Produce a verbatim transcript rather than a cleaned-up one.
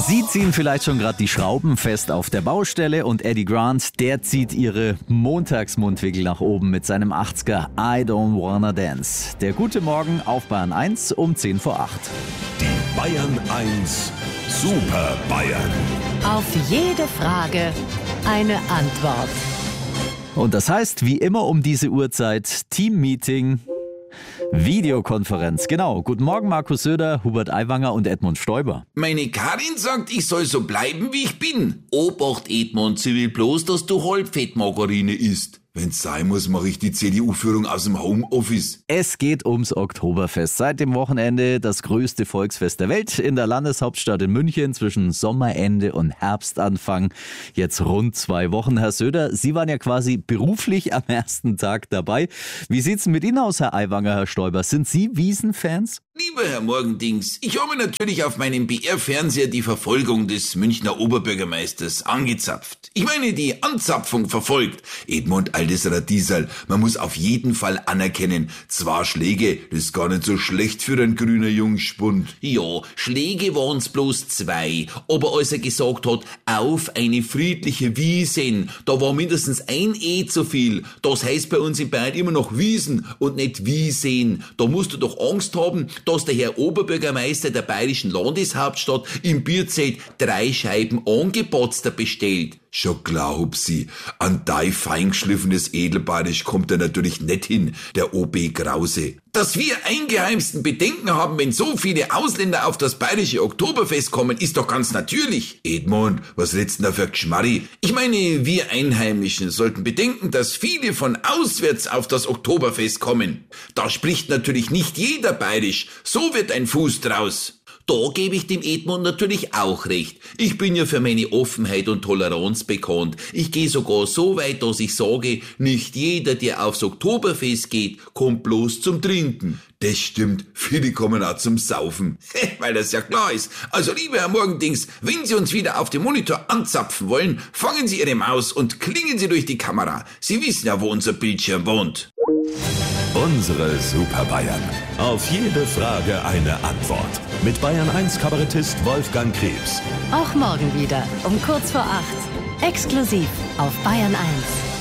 Sie ziehen vielleicht schon gerade die Schrauben fest auf der Baustelle und Eddie Grant, der zieht ihre Montagsmundwinkel nach oben mit seinem achtziger I Don't Wanna Dance. Der gute Morgen auf Bayern eins um zehn vor acht. Die Bayern eins Super Bayern. Auf jede Frage eine Antwort. Und das heißt, wie immer um diese Uhrzeit, Teammeeting, Videokonferenz. Genau. Guten Morgen, Markus Söder, Hubert Aiwanger und Edmund Stoiber. Meine Karin sagt, ich soll so bleiben, wie ich bin. Obacht, Edmund, sie will bloß, dass du Halbfettmargarine isst. Wenn's sein muss, mache ich die C D U-Führung aus dem Homeoffice. Es geht ums Oktoberfest. Seit dem Wochenende das größte Volksfest der Welt in der Landeshauptstadt in München zwischen Sommerende und Herbstanfang. Jetzt rund zwei Wochen. Herr Söder, Sie waren ja quasi beruflich am ersten Tag dabei. Wie sieht's denn mit Ihnen aus, Herr Aiwanger, Herr Stoiber? Sind Sie Wiesenfans? Lieber Herr Morgendings, ich habe natürlich auf meinem B R-Fernseher die Verfolgung des Münchner Oberbürgermeisters angezapft. Ich meine, die Anzapfung verfolgt. Edmund, altes Radiesal, man muss auf jeden Fall anerkennen, zwei Schläge, das ist gar nicht so schlecht für ein grüner Jungspund. Ja, Schläge waren's bloß zwei, aber als er gesagt hat, auf eine friedliche Wiesen, da war mindestens ein E zu viel. Das heißt bei uns in Bayern immer noch Wiesen und nicht Wiesen. Da musst du doch Angst haben, dass der Herr Oberbürgermeister der bayerischen Landeshauptstadt im Bierzelt drei Scheiben Angepotzter bestellt. Schon klar, Hupsi. An dein feingeschliffenes Edelbayerisch kommt er natürlich nicht hin, der O B Krause. Dass wir eingeheimsten Bedenken haben, wenn so viele Ausländer auf das bayerische Oktoberfest kommen, ist doch ganz natürlich. Edmund, was redst denn da für Geschmarri? Ich meine, wir Einheimischen sollten bedenken, dass viele von auswärts auf das Oktoberfest kommen. Da spricht natürlich nicht jeder bayerisch. So wird ein Fuß draus. Da gebe ich dem Edmund natürlich auch recht. Ich bin ja für meine Offenheit und Toleranz bekannt. Ich gehe sogar so weit, dass ich sage, nicht jeder, der aufs Oktoberfest geht, kommt bloß zum Trinken. Das stimmt, viele kommen auch zum Saufen. Weil das ja klar ist. Also lieber Herr Morgendings, wenn Sie uns wieder auf dem Monitor anzapfen wollen, fangen Sie Ihre Maus und klingen Sie durch die Kamera. Sie wissen ja, wo unser Bildschirm wohnt. Unsere Super Bayern. Auf jede Frage eine Antwort. Mit Bayern eins Kabarettist Wolfgang Krebs. Auch morgen wieder um kurz vor acht. Exklusiv auf Bayern eins.